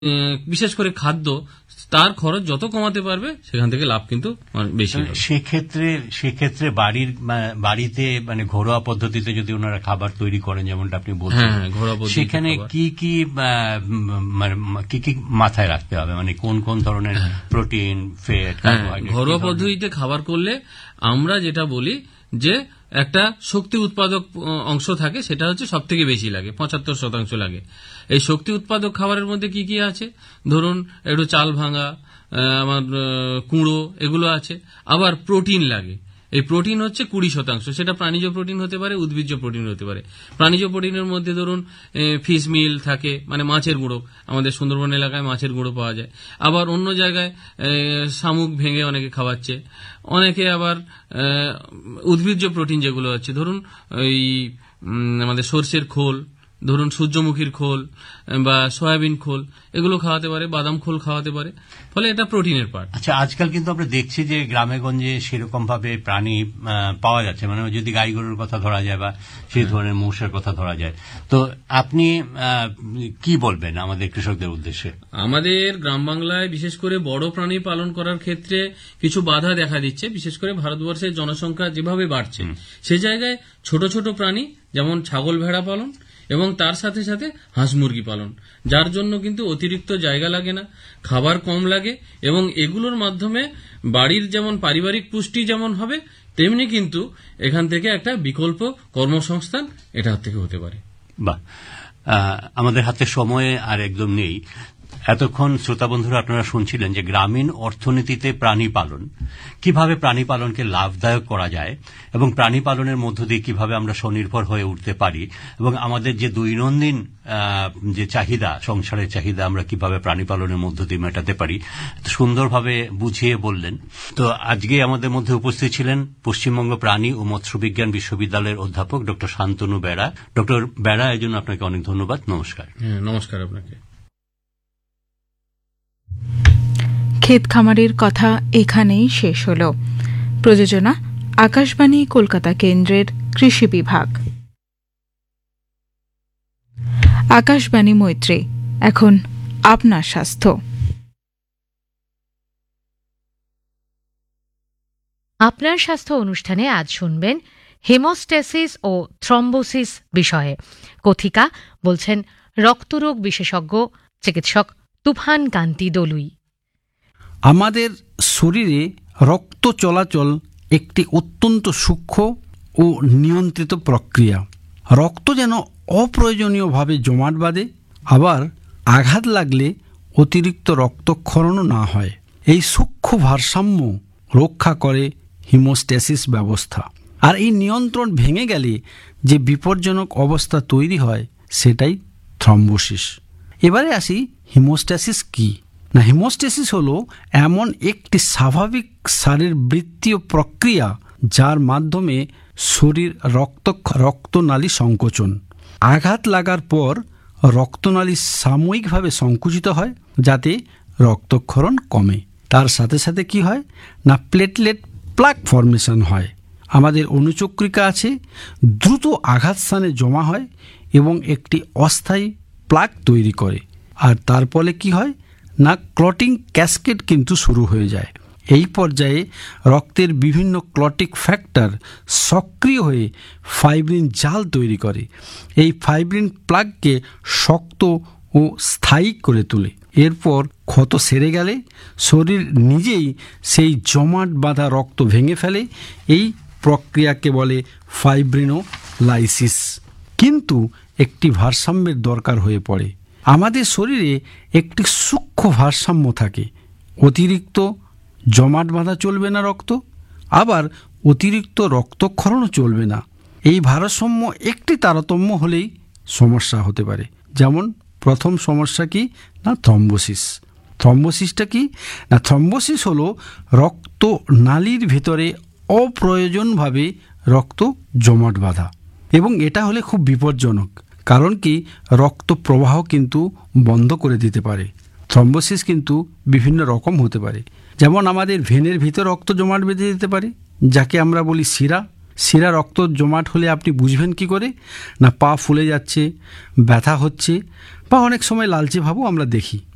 বিশেষ করে খাদ্য, তার খরচ যত কমাতে পারবে সেখান থেকে লাভ কিন্তু বেশি হবে। সেক্ষেত্রে বাড়িতে মানে ঘরোয়া পদ্ধতিতে যদি ওনারা খাবার তৈরি করেন, যেমনটা আপনি বলছেন, সেখানে কি কি মাথায় রাখতে হবে, মানে কোন কোন ধরনের প্রোটিন, ফ্যাট, কার্বোহাইড্রেট? ঘরোয়া পদ্ধতিতে খাবার করলে আমরা যেটা বলি যে একটা শক্তি উৎপাদক অংশ থাকে, সেটা হচ্ছে সব থেকে বেশি লাগে, 75% লাগে। এই শক্তি উৎপাদক খাবারের মধ্যে কি কি আছে? ধরুন একটু চাল ভাঙা, আমার কুঁড়ো, এগুলো আছে। আবার প্রোটিন লাগে, এই প্রোটিন হচ্ছে 20%। সেটা প্রাণীজ প্রোটিন হতে পারে, উদ্ভিজ্জ প্রোটিন হতে পারে। প্রাণীজ প্রোটিনের মধ্যে ধরুন ফিশ মিল থাকে, মানে মাছের গুঁড়ো, আমাদের সুন্দরবন এলাকায় মাছের গুঁড়ো পাওয়া যায়। আবার অন্য জায়গায় শামুক ভেঙে অনেকে খাওয়াচ্ছে, অনেকে আবার উদ্ভিজ্জ প্রোটিন যেগুলো আছে, ধরুন ওই আমাদের সর্ষের খোল, ধরুন সূর্যমুখীর খোল বা সয়াবিন খোল, এগুলো খাওয়াতে পারে, বাদাম খোল খাওয়াতে পারে, ফলে এটা প্রোটিনের পার্ট। আচ্ছা, আজকাল কিন্তু আমরা দেখছি যে গ্রামে গঞ্জে সেরকম ভাবে প্রাণী পাওয়া যাচ্ছে, মানে যদি গাই গরুর কথা ধরা যায় বা সেই ধরনের মোষের কথা ধরা যায়, তো আপনি কি বলবেন আমাদের কৃষকদের উদ্দেশ্যে? আমাদের গ্রাম বাংলায় বিশেষ করে বড় প্রাণী পালন করার ক্ষেত্রে কিছু বাধা দেখা দিচ্ছে। বিশেষ করে ভারতবর্ষের জনসংখ্যা যেভাবে বাড়ছে, সে জায়গায় ছোট ছোট প্রাণী যেমন ছাগল ভেড়া পালন এবং তার সাথে সাথে হাঁস মুরগি পালন, যার জন্য কিন্তু অতিরিক্ত জায়গা লাগে না, খাবার কম লাগে, এবং এগুলোর মাধ্যমে বাড়ির যেমন পারিবারিক পুষ্টি যেমন হবে, তেমনি কিন্তু এখান থেকে একটা বিকল্প কর্মসংস্থান এটা থেকে হতে পারে। বাহ, আমাদের হাতে সময় আর একদম নেই। এতক্ষণ শ্রোতা বন্ধুরা আপনারা শুনছিলেন যে গ্রামীণ অর্থনীতিতে প্রাণী পালন, কিভাবে প্রাণী পালনকে লাভদায়ক করা যায় এবং প্রাণী পালনের মধ্য দিয়ে কিভাবে আমরা স্বনির্ভর হয়ে উঠতে পারি, এবং আমাদের যে দৈনন্দিন যে চাহিদা, সংসারের চাহিদা, আমরা কিভাবে প্রাণী পালনের মধ্য দিয়ে মেটাতে পারি, সুন্দরভাবে বুঝিয়ে বললেন। তো আজকে আমাদের মধ্যে উপস্থিত ছিলেন পশ্চিমবঙ্গ প্রাণী ও মৎস্য বিজ্ঞান বিশ্ববিদ্যালয়ের অধ্যাপক ডক্টর শান্তনু বেড়া। ডক্টর বেড়া, এর জন্য আপনাকে অনেক ধন্যবাদ। নমস্কার। নমস্কার আপনাকে। ক্ষেত খামারের কথা এখানেই শেষ হল। প্রযোজনা আকাশবাণী কলকাতা কেন্দ্রের কৃষি বিভাগ। আকাশবাণী মৈত্রী, এখন আপনার স্বাস্থ্য। আপনার স্বাস্থ্য অনুষ্ঠানে আজ শুনবেন হেমোস্ট্যাসিস ও থ্রম্বোসিস বিষয়ে। কথিকা বলছেন রক্তরোগ বিশেষজ্ঞ চিকিৎসক তুফান কান্তি দলুই। আমাদের শরীরে রক্ত চলাচল একটি অত্যন্ত সূক্ষ্ম ও নিয়ন্ত্রিত প্রক্রিয়া। রক্ত যেন অপ্রয়োজনীয়ভাবে জমাট বাঁধে, আবার আঘাত লাগলে অতিরিক্ত রক্তক্ষরণও না হয়। এই সূক্ষ্ম ভারসাম্য রক্ষা করে হিমোস্ট্যাসিস ব্যবস্থা। আর এই নিয়ন্ত্রণ ভেঙে গেলে যে বিপজ্জনক অবস্থা তৈরি হয়, সেটাই থ্রম্বোসিস। এবারে আসি, হিমোস্ট্যাসিস কি না? হিমোস্ট্যাসিস হলো এমন একটি স্বাভাবিক শারীরবৃত্তীয় প্রক্রিয়া যার মাধ্যমে শরীর রক্তনালী সংকোচন। আঘাত লাগার পর রক্তনালী সাময়িকভাবে সংকুচিত হয় যাতে রক্তক্ষরণ কমে। তার সাথে সাথে কি হয় না, প্লেটলেট প্লাক ফর্মেশন হয়। আমাদের অনুচক্রিকা আছে, দ্রুত আঘাত স্থানে জমা হয় এবং একটি অস্থায়ী প্লাক তৈরি করে। আর তার ফলে কি হয় না, ক্লটিং ক্যাসকেড কিন্তু শুরু হয়ে যায়। এই পর্যায়ে রক্তের বিভিন্ন ক্লটিক ফ্যাক্টর সক্রিয় হয়ে ফাইব্রিন জাল তৈরি করে। এই ফাইব্রিন প্লাগকে শক্ত ও স্থায়ী করে তোলে। এরপর ক্ষত সেরে গেলে শরীর নিজেই সেই জমাট বাঁধা রক্ত ভেঙে ফেলে। এই প্রক্রিয়াকে বলে ফাইব্রিনোলাইসিস। কিন্তু একটি ভারসাম্যের দরকার হয়ে পড়ে। আমাদের শরীরে একটি সূক্ষ্ম ভারসাম্য থাকে। অতিরিক্ত জমাট বাঁধা চলবে না রক্ত, আবার অতিরিক্ত রক্তক্ষরণও চলবে না। এই ভারসাম্য একটি তারতম্য হলেই সমস্যা হতে পারে। যেমন প্রথম সমস্যা কি না, থ্রম্বোসিস। থ্রম্বোসিসটা কি না, থ্রম্বোসিস হলো রক্ত নালীর ভেতরে অপ্রয়োজনভাবে রক্ত জমাট বাঁধা, এবং এটা হলে খুব বিপজ্জনক। কারণ কি, রক্ত প্রবাহ কিন্তু বন্ধ করে দিতে পারে। থ্রম্বোসিস কিন্তু বিভিন্ন রকম হতে পারে। যেমন আমাদের ভেনের ভিতর রক্ত জমাট বেঁধে দিতে পারে, যাকে আমরা বলি শিরা রক্ত জমাট হলে আপনি বুঝবেন কি করে না, পা ফুলে যাচ্ছে, ব্যথা হচ্ছে, বা অনেক সময় লালচে ভাবও আমরা দেখি।